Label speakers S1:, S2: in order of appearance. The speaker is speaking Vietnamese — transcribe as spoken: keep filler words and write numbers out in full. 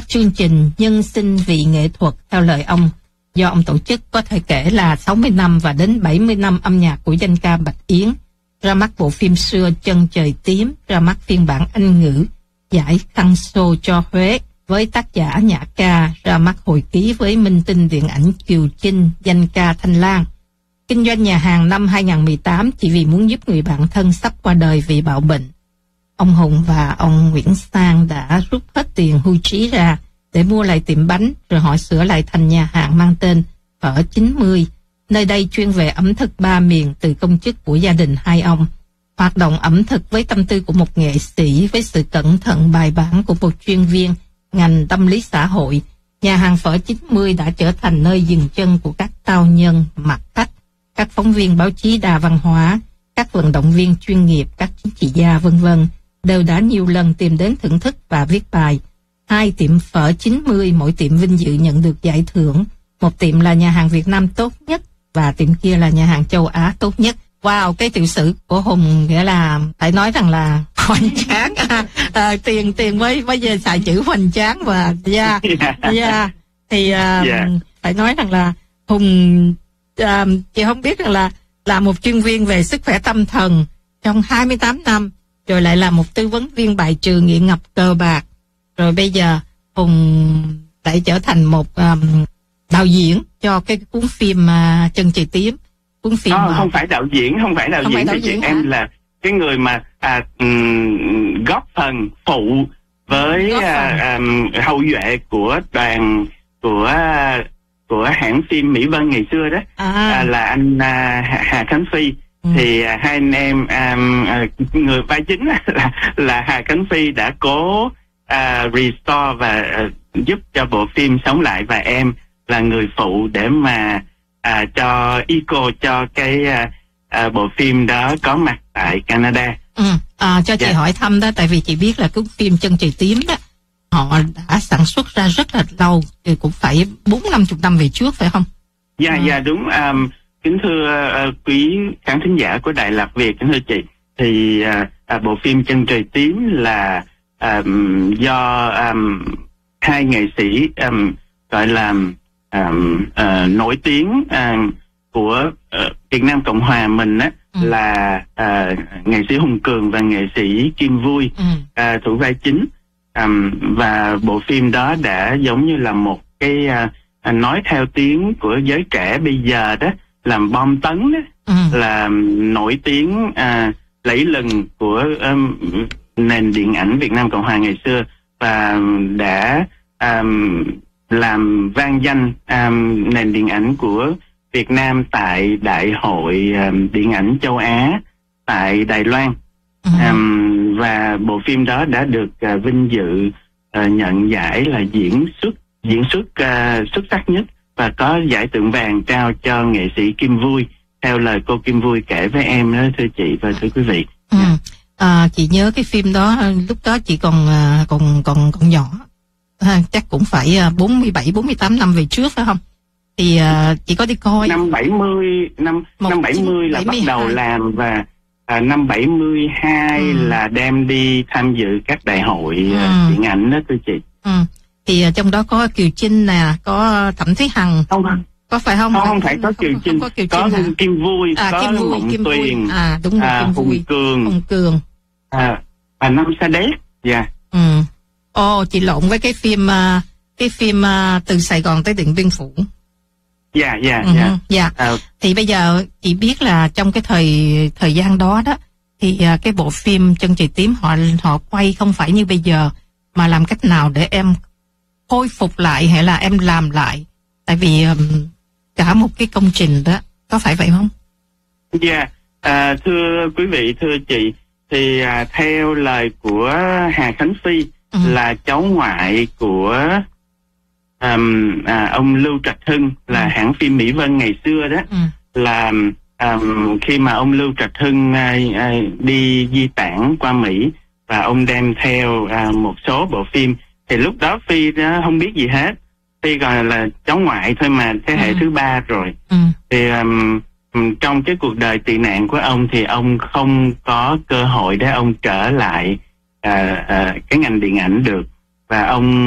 S1: các chương trình nhân sinh vì nghệ thuật theo lời ông do ông tổ chức, có thể kể là sáu mươi năm và đến bảy mươi năm âm nhạc của danh ca Bạch Yến, ra mắt bộ phim xưa Chân Trời Tím, ra mắt phiên bản Anh ngữ giải Khăn Xô cho Huế với tác giả nhạc ca, ra mắt hồi ký với minh tinh điện ảnh Kiều Chinh, danh ca Thanh Lan. Kinh doanh nhà hàng năm hai không một tám chỉ vì muốn giúp người bạn thân sắp qua đời vì bạo bệnh. Ông Hùng và ông Nguyễn Sang đã rút hết tiền hưu trí ra để mua lại tiệm bánh, rồi họ sửa lại thành nhà hàng mang tên Phở chín mươi. Nơi đây chuyên về ẩm thực ba miền từ công chức của gia đình hai ông. Hoạt động ẩm thực với tâm tư của một nghệ sĩ, với sự cẩn thận bài bản của một chuyên viên ngành tâm lý xã hội, nhà hàng Phở chín mươi đã trở thành nơi dừng chân của các tao nhân, mặt khách, các phóng viên báo chí đa văn hóa, các vận động viên chuyên nghiệp, các chính trị gia vân vân đều đã nhiều lần tìm đến thưởng thức và viết bài. Hai tiệm Phở chín mươi, mỗi tiệm vinh dự nhận được giải thưởng. Một tiệm là nhà hàng Việt Nam tốt nhất và tiệm kia là nhà hàng châu Á tốt nhất. Wow, cái tiểu sử của Hùng nghĩa là phải nói rằng là hoành tráng. à, à, tiền tiền mới mới về xài chữ hoành tráng và yeah, yeah. Thì uh, yeah. phải nói rằng là Hùng uh, chị không biết rằng là là một chuyên viên về sức khỏe tâm thần trong hai mươi tám năm, rồi lại là một tư vấn viên bài trừ nghiện ngập cờ bạc, rồi bây giờ Hùng lại trở thành một um, đạo diễn cho cái cuốn phim uh, Chân Trời Tím. Cuốn phim
S2: không,
S1: mà...
S2: không phải đạo diễn, không phải đạo
S1: không
S2: diễn,
S1: phải đạo
S2: thì
S1: diễn
S2: em là cái người mà à, um, góp phần phụ với
S1: góp phần.
S2: À, um, hậu duệ của đoàn của của hãng phim Mỹ Vân ngày xưa đó,
S1: à.
S2: À, là anh à, Hà Khánh Phi. Ừ. Thì à, hai anh em à, à, người vai chính là, là Hà Khánh Phi đã cố à, restore và à, giúp cho bộ phim sống lại, và em là người phụ để mà à, cho eco cho cái à, à, bộ phim đó có mặt tại Canada.
S1: Ừ. À, cho chị yeah. hỏi thăm đó, tại vì chị biết là cái phim Chân Trời Tím đó họ đã sản xuất ra rất là lâu, thì cũng phải bốn năm chục năm về trước phải không?
S2: Dạ yeah, dạ yeah, đúng. Um, kính thưa uh, quý khán thính giả của Đài Lạc Việt, kính thưa chị, thì uh, uh, bộ phim Chân Trời Tím là um, do um, hai nghệ sĩ um, gọi là um, uh, nổi tiếng uh, của uh, Việt Nam Cộng Hòa mình á, ừ. là uh, nghệ sĩ Hùng Cường và nghệ sĩ Kim Vui, ừ. uh, thủ vai chính. Um, và bộ phim đó đã giống như là một cái uh, nói theo tiếng của giới trẻ bây giờ đó, làm bom tấn đó, ừ. là nổi tiếng uh, lẫy lừng của um, nền điện ảnh Việt Nam Cộng Hòa ngày xưa, và đã um, làm vang danh um, nền điện ảnh của Việt Nam tại Đại hội um, Điện ảnh châu Á tại Đài Loan. Ừ. Um, và bộ phim đó đã được uh, vinh dự uh, nhận giải là diễn xuất diễn xuất uh, xuất sắc nhất, và có giải tượng vàng trao cho nghệ sĩ Kim Vui, theo lời cô Kim Vui kể với em đó, thưa chị và thưa quý vị.
S1: Ừ. À, chị nhớ cái phim đó lúc đó chị còn còn còn còn nhỏ, à, chắc cũng phải bốn mươi bảy bốn mươi tám năm về trước phải không? Thì uh, chị có đi coi
S2: năm bảy mươi năm năm bảy mươi là bắt đầu làm, và À, năm bảy mươi hai ừ. là đem đi tham dự các đại hội ừ. điện ảnh đó thưa chị.
S1: Ừ. Thì uh, trong đó có Kiều Chinh nè, có Thẩm Thúy Hằng.
S2: Không,
S1: có phải không?
S2: Không, không phải có Kiều Chinh, có, có Kim Vui,
S1: à,
S2: có
S1: Kim Vui,
S2: Mộng
S1: Kim
S2: Tuyền,
S1: Vui. À đúng rồi,
S2: à,
S1: Kim
S2: Hùng
S1: Vui.
S2: Cường,
S1: Hùng Cường,
S2: à, à Năm Sa Đéc, dạ. Yeah.
S1: Ừ. Ồ, chị lộn với cái phim uh, cái phim uh, Từ Sài Gòn tới Điện Biên Phủ.
S2: Dạ, dạ,
S1: dạ. Dạ. Thì bây giờ chị biết là trong cái thời thời gian đó đó, thì uh, cái bộ phim Chân Trời Tím họ họ quay không phải như bây giờ, mà làm cách nào để em khôi phục lại hay là em làm lại, tại vì um, cả một cái công trình đó, có phải vậy không?
S2: Dạ, yeah. à, thưa quý vị, thưa chị, thì à, theo lời của Hà Khánh Phi, ừ. là cháu ngoại của um, à, ông Lưu Trạch Hưng, là ừ. hãng phim Mỹ Vân ngày xưa đó, ừ. là um, khi mà ông Lưu Trạch Hưng uh, uh, đi di tản qua Mỹ, và ông đem theo uh, một số bộ phim, thì lúc đó Phi đó không biết gì hết, Phi còn là cháu ngoại thôi mà, thế hệ ừ. thứ ba rồi. ừ. Thì um, trong cái cuộc đời tị nạn của ông thì ông không có cơ hội để ông trở lại uh, uh, cái ngành điện ảnh được, và ông